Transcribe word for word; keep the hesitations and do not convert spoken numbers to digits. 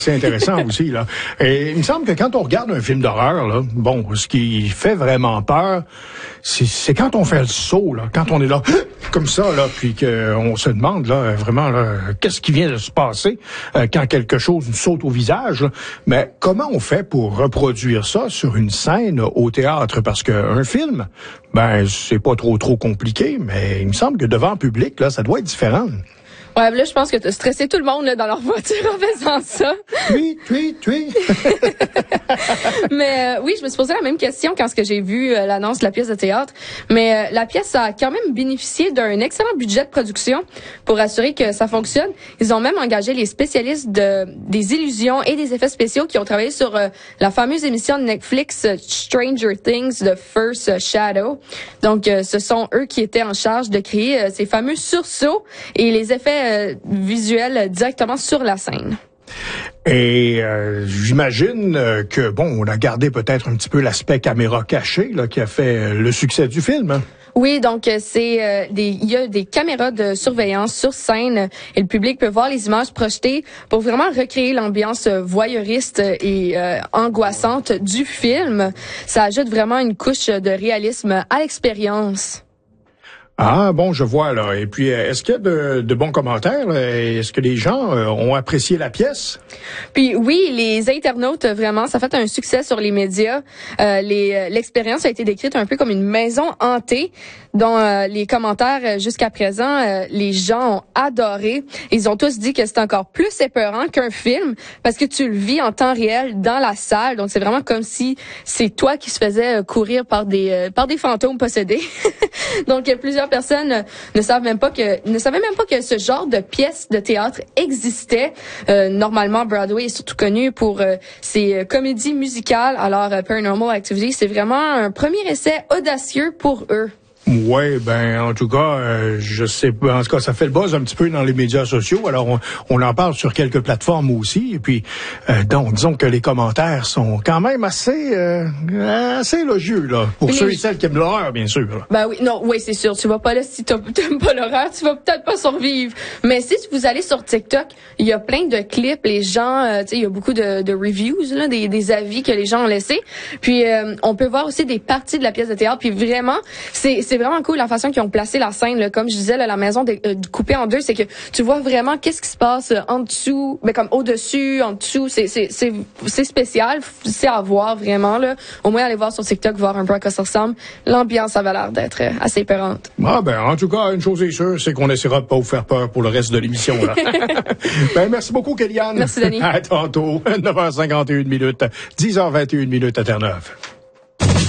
C'est intéressant aussi, là. Et il me semble que quand on regarde un film d'horreur, là, bon, ce qui fait vraiment peur, c'est, c'est quand on fait le saut, là, quand on est là, comme ça, là, puis qu'on se demande, là, vraiment, là, qu'est-ce qui vient de se passer euh, quand quelque chose nous saute au visage, là. Mais comment on fait pour reproduire ça sur une scène au théâtre? Parce qu'un film, ben, c'est pas trop, trop compliqué, mais il me semble que devant le public, là, ça doit être différent. Ouais, là, je pense que t'as stressé tout le monde là, dans leur voiture en faisant ça. Oui, oui, oui. Mais euh, oui, je me suis posé la même question quand ce que j'ai vu euh, l'annonce de la pièce de théâtre. Mais euh, la pièce a quand même bénéficié d'un excellent budget de production pour assurer que ça fonctionne. Ils ont même engagé les spécialistes de des illusions et des effets spéciaux qui ont travaillé sur euh, la fameuse émission de Netflix euh, Stranger Things, The First Shadow. Donc, euh, ce sont eux qui étaient en charge de créer euh, ces fameux sursauts et les effets Euh, visuel directement sur la scène. Et euh, j'imagine euh, que, bon, on a gardé peut-être un petit peu l'aspect caméra cachée là, qui a fait euh, le succès du film. Hein? Oui, donc c'est euh, des il y a des caméras de surveillance sur scène et le public peut voir les images projetées pour vraiment recréer l'ambiance voyeuriste et euh, angoissante du film. Ça ajoute vraiment une couche de réalisme à l'expérience. Ah, bon, je vois, là. Et puis, est-ce qu'il y a de, de bons commentaires? Est-ce que les gens euh, ont apprécié la pièce? Puis oui, les internautes, vraiment, ça a fait un succès sur les médias. Euh, les, l'expérience a été décrite un peu comme une maison hantée, dont euh, les commentaires jusqu'à présent, euh, les gens ont adoré. Ils ont tous dit que c'est encore plus épeurant qu'un film, parce que tu le vis en temps réel dans la salle. Donc, c'est vraiment comme si c'est toi qui se faisais courir par des, euh, par des fantômes possédés. Donc, il y a plusieurs personnes ne savent même pas que ne savaient même pas que ce genre de pièce de théâtre existait. Euh, normalement, Broadway est surtout connu pour euh, ses euh, comédies musicales. Alors, euh, Paranormal Activity, c'est vraiment un premier essai audacieux pour eux. Ouais, ben en tout cas, euh, je sais pas. En tout cas, ça fait le buzz un petit peu dans les médias sociaux. Alors, on, on en parle sur quelques plateformes aussi. Et puis, euh, donc, disons que les commentaires sont quand même assez, euh, assez élogieux là, pour Mais ceux les... et celles qui aiment l'horreur, bien sûr. Là. Ben oui, non, oui, c'est sûr. Tu vas pas là si t'aimes pas l'horreur, tu vas peut-être pas survivre. Mais si vous allez sur TikTok, il y a plein de clips. Les gens, euh, tu sais, il y a beaucoup de, de reviews là, des, des avis que les gens ont laissés. Puis, euh, on peut voir aussi des parties de la pièce de théâtre. Puis vraiment, c'est c'est vraiment cool la façon qu'ils ont placé la scène. Là. Comme je disais, là, la maison de, euh, coupée en deux, c'est que tu vois vraiment qu'est-ce qui se passe en dessous, ben comme au-dessus, en dessous. C'est c'est c'est c'est spécial, c'est à voir vraiment là. Au moins aller voir sur TikTok, voir un peu à quoi ça ressemble. L'ambiance avait l'air d'être assez épeurante. Ah ben en tout cas, une chose est sûre, c'est qu'on essaiera de pas vous faire peur pour le reste de l'émission là. Ben merci beaucoup Kéliane. Merci Denis. À tantôt. neuf heures cinquante et une minutes, dix heures vingt et une minutes à Terre-Neuve.